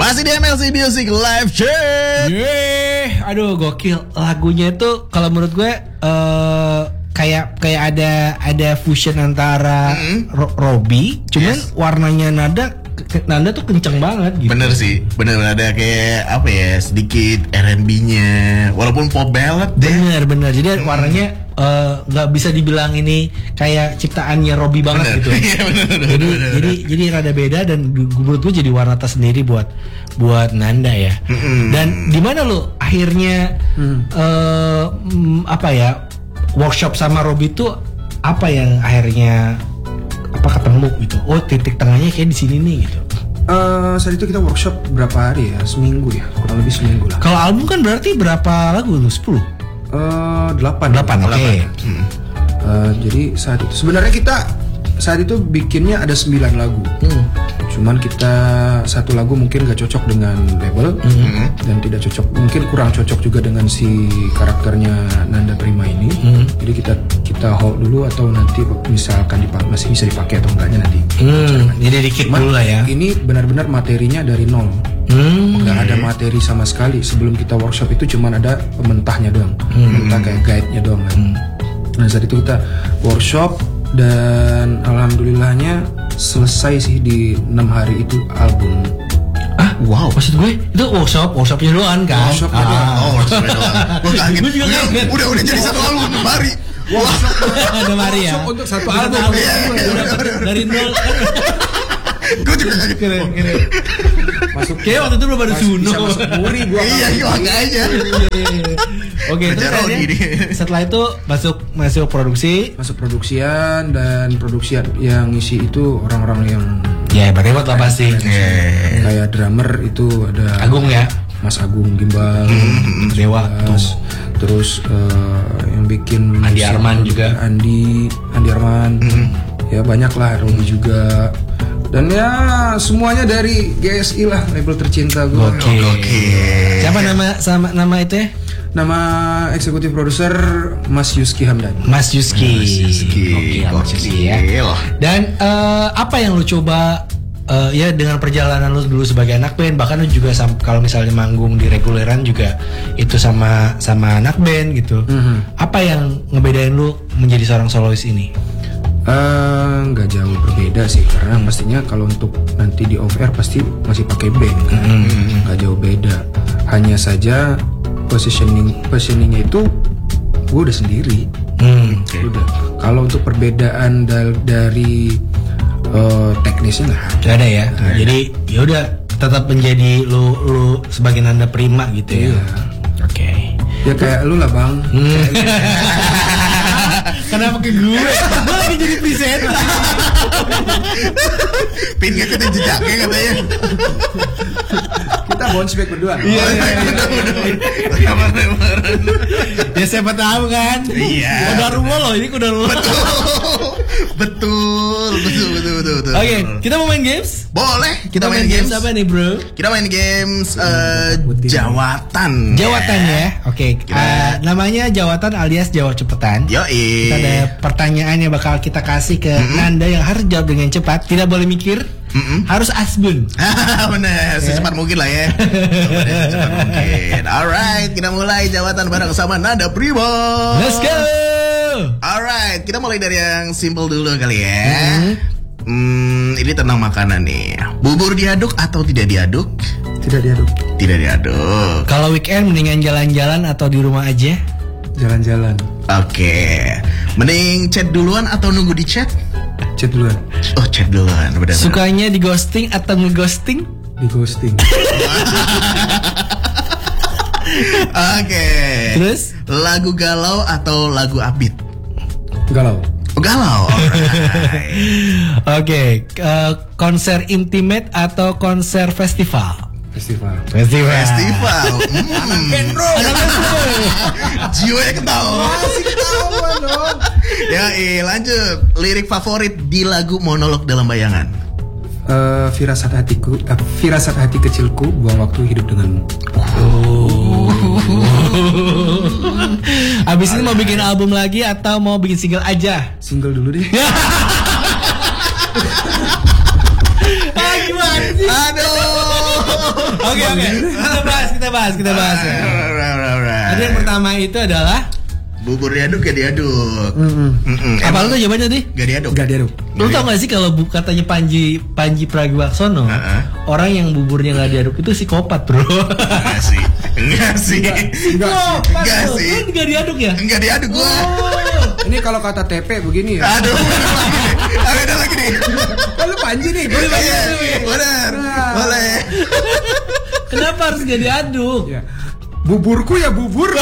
Masih di MLC Music Live Chat. Aduh gokil. Lagunya itu kalau menurut gue kayak ada fusion antara Robby, cuman warnanya nada tuh kenceng banget gitu. Bener sih, bener ada kayak apa ya, sedikit R&B-nya, walaupun pop ballad deh. Bener. Jadi warnanya nggak bisa dibilang ini kayak ciptaannya Robby banget gitu. Iya, bener. Jadi rada beda dan menurut gue jadi warna tersendiri buat Nanda ya. Dan di mana lo akhirnya apa ya, workshop sama Robby tuh apa yang akhirnya ketemu gitu? Oh, titik tengahnya kayak di sini nih gitu. Saat itu kita workshop berapa hari ya? Seminggu ya, kurang lebih seminggu lah. Kalau album kan berarti berapa lagu tuh? 10? 8, oke. Jadi saat itu sebenarnya kita saat itu bikinnya ada 9 lagu. Cuman kita satu lagu mungkin gak cocok dengan label dan tidak cocok, mungkin kurang cocok juga dengan si karakternya Nanda Prima ini. Jadi kita hold dulu atau nanti misalkan masih bisa dipakai atau enggaknya nanti. Jadi dikit dulu lah ya. Ini benar-benar materinya dari nol. Nggak ada materi sama sekali. Sebelum kita workshop itu cuman ada pementahnya doang, mentah kayak guide-nya doang kan. Nah saat itu kita workshop dan alhamdulillahnya selesai sih di 6 hari itu album. Wow, maksud gue itu workshopnya doang kan? Workshopnya doang. Workshopnya doang. Gue kaget. Gue juga kaget. Udah jadi satu album kembali. Ada Mari ya. Workshop untuk satu album. Dari nol. Gue juga kaget. Keren. Masuk Kayak waktu itu belum ada Suno. Bisa masuk Muri gua. Iya, makanya. Oke, terus Kerja Rodi nih. setelah itu masuk produksi. Masuk produksian dan produksian yang ngisi itu orang-orang yang Ya, hebat lah pasti. kayak drummer itu ada Agung ya. Mas Agung Gimbal, Dewa tuh. Terus yang bikin Andi musik Arman juga. Andi Arman. Ya banyak lah, Robby juga. Dan ya semuanya dari GSI lah, label tercinta gue. Oke. Siapa nama itu ya? Nama eksekutif produser Mas Yuski Hamdan. Mas Yuski. Gokil. Mas Yuski ya. Dan apa yang lu coba ya dengan perjalanan lu dulu sebagai anak band, bahkan lu juga kalau misalnya manggung di reguleran juga itu sama anak band gitu. Apa yang ngebedain lu menjadi seorang solois ini? Nggak jauh berbeda sih, karena pastinya kalau untuk nanti di off air pasti masih pakai band kan. Nggak jauh beda, hanya saja positioningnya itu gue udah sendiri. Udah. Kalau untuk perbedaan dari teknisnya nggak ada ya. Jadi ya udah tetap menjadi lu sebagai Nanda Prima gitu ya. Iya. Oke. Ya kayak lu lah bang. Kenapa ke gue? Gue lagi jadi presenter. Pin ngikutin jejaknya katanya. Kita bounce back berdua. Iya. Ya siapa tahu kan. Iya. Udah rumah loh, ini udah rumah. Betul. Oke, kita mau main games? Boleh, kita main games. Apa nih, bro? Kita main games jawatan. Jawatan ya. Oke. Namanya jawatan alias jawab cepetan. Yoi. Kita ada pertanyaan yang bakal kita kasih ke Nanda yang harus jawab dengan cepat. Tidak boleh mikir. Harus asbun. Bener, secepat mungkin lah ya. Secepat mungkin. Alright, kita mulai jawatan bareng sama Nanda Prima. Let's go. Alright, kita mulai dari yang simple dulu kali ya. Ini tentang makanan nih. Bubur diaduk atau tidak diaduk? Tidak diaduk. Tidak diaduk. Kalau weekend mendingan jalan-jalan atau di rumah aja? Jalan-jalan. Oke. Mending chat duluan atau nunggu di chat? Chat duluan. Oh, chat duluan, benar. Sukanya di ghosting atau nge-ghosting? Di ghosting. Oke. Terus? Lagu galau atau lagu upbeat? Galau. Oh, galau. Oke. Konser intimate atau konser festival? Festival. Festival. Bro. Jiwanya ketawa. Masih ketawa dong. Ya, lanjut. Lirik favorit di lagu Monolog Dalam Bayangan. Firasat hati kecilku, buang waktu hidup denganmu. Abis ini mau bikin album lagi atau mau bikin single aja? Single dulu deh. Gimana sih? Aduh. Oke. Kita bahas ya. Alright. Tadi yang pertama itu adalah bubur diaduk ya diaduk. apa lu tuh jawabannya tadi? Gak diaduk. Gak diaduk. Lu tau gak sih kalau katanya Panji Pragiwaksono, orang yang buburnya gak diaduk itu psikopat, bro. Enggak sih. Enggak sih. Kan gak diaduk ya? Enggak diaduk gua. Ini kalau kata TP begini ya. Aduh. Ada lagi nih. Lu Panji nih. Benar. Boleh. Kenapa harus gak diaduk? Ya. Buburku ya bubur.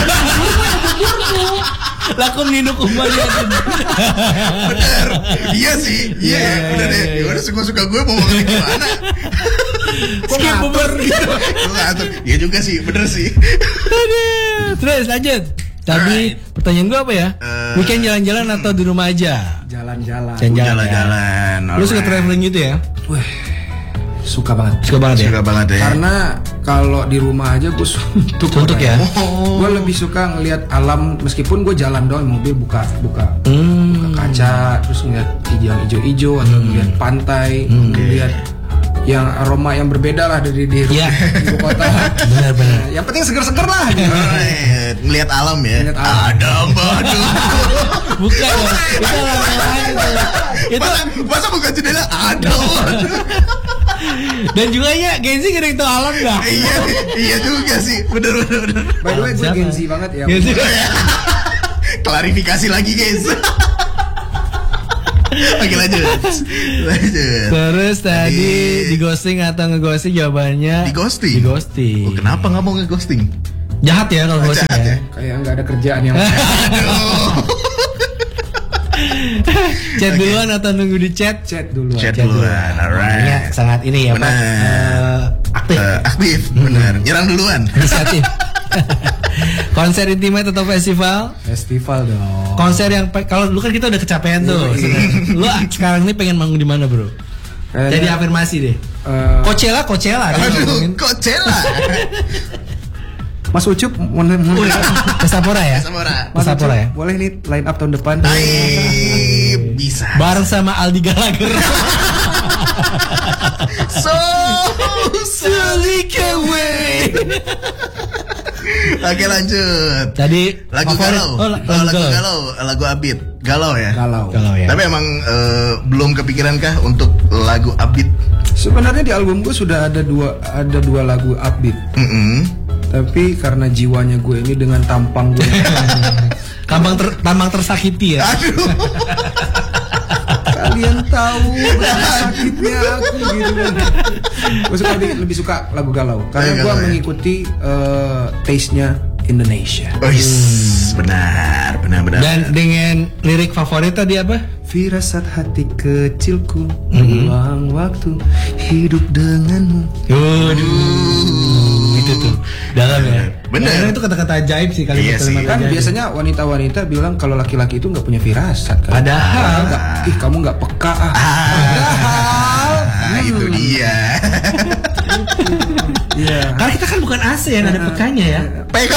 Lakum ninduk umumnya. Bener. Iya sih. Iya. Udah deh. Gimana suka-suka gue mau ngomongin gimana? Skip bubur gitu. Iya juga sih. Bener sih. Terus lanjut. Tadi pertanyaan gue apa ya? Weekend jalan-jalan atau di rumah aja? Jalan-jalan. Jalan-jalan. Lu suka traveling gitu ya? Wah, suka banget. Suka banget ya? Karena kalau di rumah aja gue suntuk ya. Gue lebih suka ngelihat alam, meskipun gue jalan doang mobil buka kaca, terus ngeliat hijau atau ngeliat pantai, ngeliat yang aroma yang berbeda lah dari di ibu kota. Benar. Yang penting seger-seger lah. Gitu. Ngeliat alam ya. Ngeliat alam. Adam Badung. Bukan. Itu alam lain. Itu masa bukan jendela Adam. Dan juga ya Genzi gak ada yang tau alam gak? Iya juga sih. Bener. By the way gue Genzi banget ya. Klarifikasi lagi guys. Oke lanjut. Terus tadi di ghosting atau ngeghosting jawabannya Di ghosting. Oh, kenapa nggak mau ngeghosting? Jahat ya kalau ghosting ya. Kayak nggak ada kerjaan yang. Chat duluan atau nunggu di chat? Chat duluan. Alright. Ini sangat ini ya Pak. Aktif. Benar. Nyerang duluan. Inisiatif. Konser intimate atau festival? Festival dong. Konser yang kalau dulu kan kita udah kecapean tuh. Lu sekarang ini pengen manggung di mana, Bro? Jadi afirmasi deh. Coachella. Aduh, Coachella. Mas Ucup mau Pesapora ya? Pesapora ya? Boleh nih line up tahun depan. Bisa. Bareng sama Aldi Gallagher. So silly away. Oke lanjut. Tadi lagu galau. Lagu Abid. Galau ya. Galau ya. Tapi emang belum kepikiran kah untuk lagu Abid? Sebenarnya di album gue sudah ada dua lagu Abid. Tapi karena jiwanya gue ini dengan tampang gue. tampang tersakiti ya. Aduh. Kalian tahu betapa sakitnya aku gitu kan. Gue suka lebih suka lagu galau karena gue mengikuti taste-nya Indonesia. Benar. Dan dengan lirik favorit tadi apa? Firasat hati kecilku, ulang waktu hidup denganmu. Itu tuh dalam ya. Benar. Itu kata-kata ajaib sih kalimat Kan ajaib. biasanya wanita-wanita bilang kalau laki-laki itu nggak punya firasat kan. Padahal kamu nggak peka itu dia. Iya. Karena kita kan bukan AC ya, nggak ada pekanya ya. PK.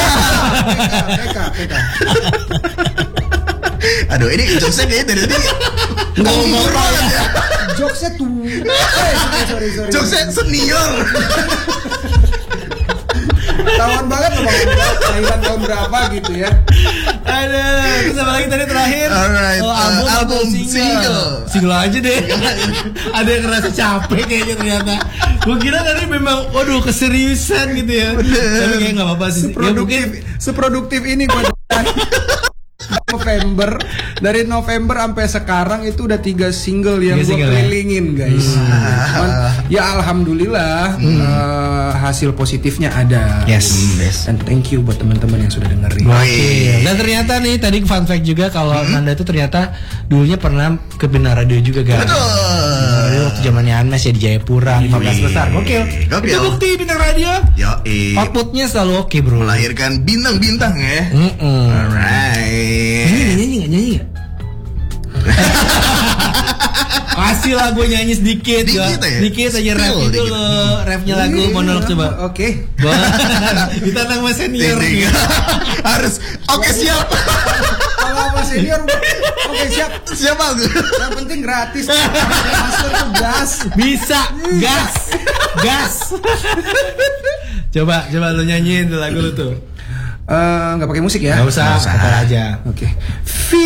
Aduh, ini jokesnya kayaknya dari tadi ngomong banget ya. Jokesnya tuh. Sorry. Jokesnya senior. Ketahuan banget loh Bang. Kelahiran tahun berapa gitu ya. Aduh, terus apa lagi tadi terakhir? Alright, album single. Single aja deh. Ada yang ngerasa capek kayaknya ternyata. Gue kira tadi memang, waduh keseriusan gitu ya. Tapi kayak nggak apa-apa sih. Seproduktif ini gue November, dari November sampai sekarang itu udah 3 single yang gue kelilingin guys. Ya alhamdulillah hasil positifnya ada. Yes. And thank you buat teman-teman yang sudah dengerin. Dan ternyata nih tadi fun fact juga kalau Nanda itu ternyata dulunya pernah ke Bina Radio juga kan. Betul. Waktu zamannya Anas ya di Jayapura 15 besar. Gokil. Itu bukti Bintang Radio. Outputnya selalu oke bro. Melahirkan bintang-bintang ya. Alright. Nyanyi nggak? Kasih lah gue nyanyi sedikit ya. Dikit aja rap dulu. Rapnya lagu monolog coba. Oke. Ditantang sama senior. Harus. Oke siap. Kalau sama senior oke siap. Siap aku. Yang penting gratis. Master tuh gas. Bisa. Gas. Coba lu nyanyiin tuh lagu lu tuh. Nggak pakai musik ya? Nggak usah, kata aja. Oke.